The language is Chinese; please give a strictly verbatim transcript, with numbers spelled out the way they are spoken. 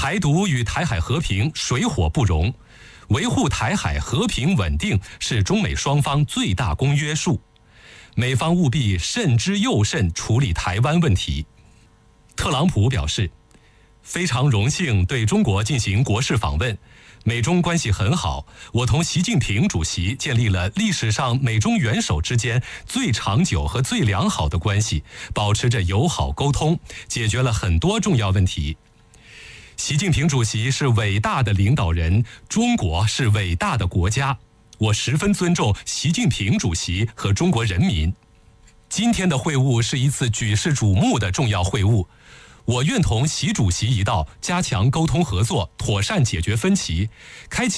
台独与台海和平水火不容，维护台海和平稳定是中美双方最大公约数，美方务必慎之又慎处理台湾问题。特朗普表示，非常荣幸对中国进行国事访问，美中关系很好，我同习近平主席建立了历史上美中元首之间最长久和最良好的关系，保持着友好沟通，解决了很多重要问题。习近平主席是伟大的领导人，中国是伟大的国家，我十分尊重习近平主席和中国人民。今天的会晤是一次举世瞩目的重要会晤，我愿同习主席一道加强沟通合作，妥善解决分歧，开启